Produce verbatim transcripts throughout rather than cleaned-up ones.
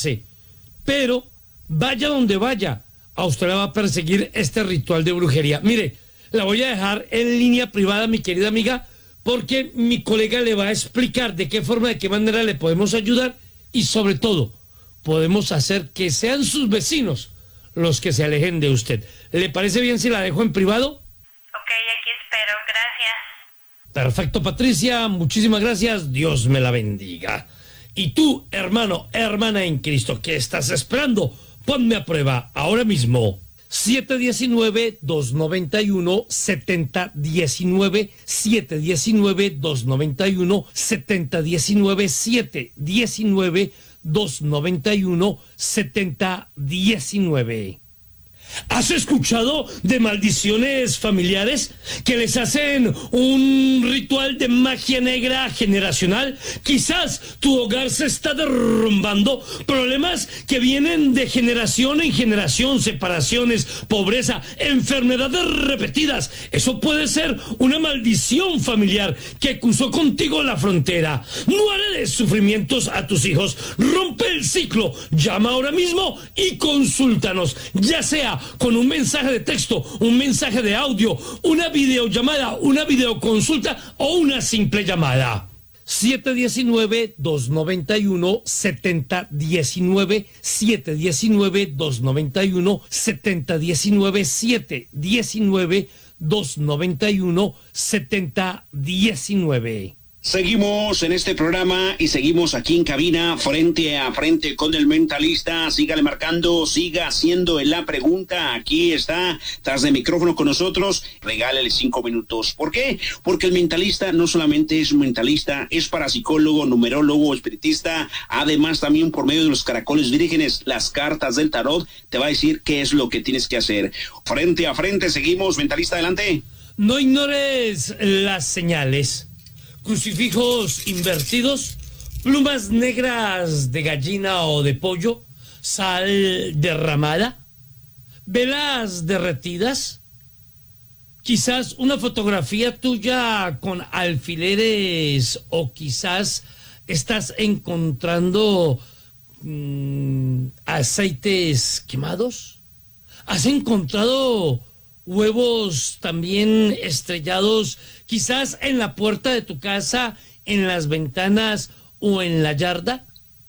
cuidarse. Pero vaya donde vaya, a usted le va a perseguir este ritual de brujería. Mire, la voy a dejar en línea privada, mi querida amiga, porque mi colega le va a explicar de qué forma, de qué manera le podemos ayudar y sobre todo, podemos hacer que sean sus vecinos los que se alejen de usted. ¿Le parece bien si la dejo en privado? Ok, aquí espero, gracias. Perfecto, Patricia, muchísimas gracias, Dios me la bendiga. Y tú, hermano, hermana en Cristo, ¿qué estás esperando? Ponme a prueba ahora mismo. siete uno nueve, dos nueve uno, siete cero uno nueve, siete uno nueve, dos nueve uno, siete uno nueve, siete uno nueve, dos nueve uno, siete uno nueve. ¿Has escuchado de maldiciones familiares que les hacen un ritual de magia negra generacional? Quizás tu hogar se está derrumbando, problemas que vienen de generación en generación, separaciones, pobreza, enfermedades repetidas. Eso puede ser una maldición familiar que cruzó contigo la frontera. No heredes sufrimientos a tus hijos. Rompe el ciclo. Llama ahora mismo y consúltanos, ya sea con un mensaje de texto, un mensaje de audio, una videollamada, una videoconsulta o una simple llamada. siete uno nueve, dos nueve uno, siete cero uno nueve, siete uno nueve, dos nueve uno, siete uno nueve, siete uno nueve, dos nueve uno, siete uno nueve. Seguimos en este programa y seguimos aquí en cabina frente a frente con el mentalista. Sígale marcando, siga haciendo la pregunta. Aquí está tras de micrófono con nosotros. Regálale cinco minutos. ¿Por qué? Porque el mentalista no solamente es mentalista, es parapsicólogo, numerólogo, espiritista. Además también por medio de los caracoles vírgenes, las cartas del tarot, te va a decir qué es lo que tienes que hacer. Frente a frente seguimos. Mentalista, adelante. No ignores las señales. Crucifijos invertidos, plumas negras de gallina o de pollo, sal derramada, velas derretidas, quizás una fotografía tuya con alfileres o quizás estás encontrando mmm, aceites quemados. ¿Has encontrado huevos también estrellados, quizás en la puerta de tu casa, en las ventanas o en la yarda?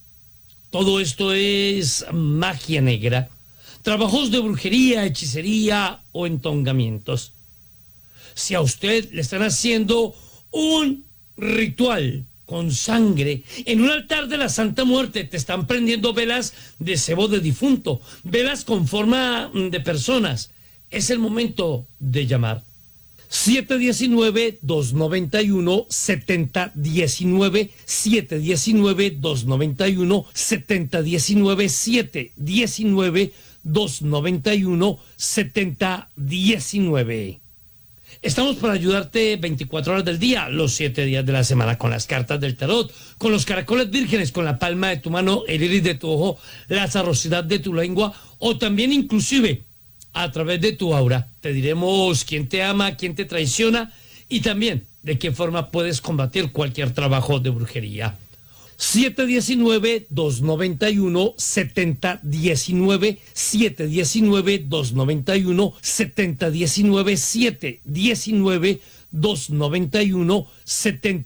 Todo esto es magia negra, trabajos de brujería, hechicería o entongamientos. Si a usted le están haciendo un ritual con sangre en un altar de la Santa Muerte, te están prendiendo velas de cebo de difunto, velas con forma de personas, es el momento de llamar. siete uno nueve, dos nueve uno, siete uno nueve, siete uno nueve, dos nueve uno, siete uno nueve, siete uno nueve, dos nueve uno, siete uno nueve. Estamos para ayudarte veinticuatro horas del día, los siete días de la semana, con las cartas del tarot, con los caracoles vírgenes, con la palma de tu mano, el iris de tu ojo, la sabrosidad de tu lengua, o también inclusive a través de tu aura. Te diremos quién te ama, quién te traiciona y también de qué forma puedes combatir cualquier trabajo de brujería. siete uno nueve, dos nueve uno, siete uno nueve, siete uno nueve, dos nueve uno, siete uno nueve, siete uno nueve, dos nueve uno, siete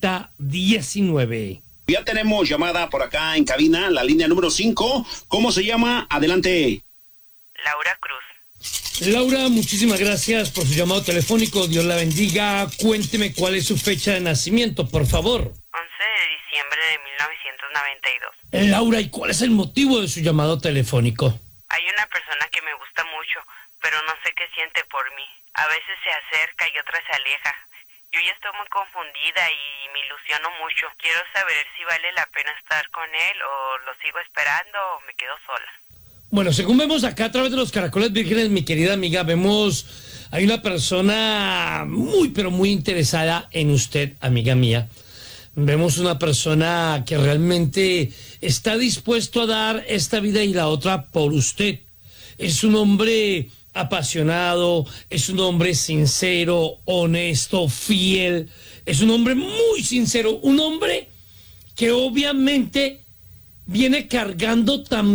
uno nueve. Ya tenemos llamada por acá en cabina, la línea número cinco. ¿Cómo se llama? Adelante. Laura Cruz. Laura, muchísimas gracias por su llamado telefónico. Dios la bendiga. Cuénteme cuál es su fecha de nacimiento, por favor. once de diciembre de mil novecientos noventa y dos. Laura, ¿y cuál es el motivo de su llamado telefónico? Hay una persona que me gusta mucho, pero no sé qué siente por mí. A veces se acerca y otra se aleja. Yo ya estoy muy confundida y me ilusiono mucho. Quiero saber si vale la pena estar con él o lo sigo esperando o me quedo sola. Bueno, según vemos acá a través de los caracoles vírgenes, mi querida amiga, vemos, hay una persona muy, pero muy interesada en usted, amiga mía. Vemos una persona que realmente está dispuesto a dar esta vida y la otra por usted. Es un hombre apasionado, es un hombre sincero, honesto, fiel. Es un hombre muy sincero, un hombre que obviamente viene cargando también